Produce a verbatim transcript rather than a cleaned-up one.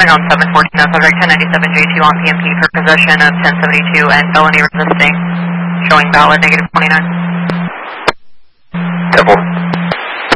coming on seven fourteen, now subject ten ninety-seven J two on P M P for possession of ten seventy-two and felony resisting, showing valid negative twenty-nine. Temple.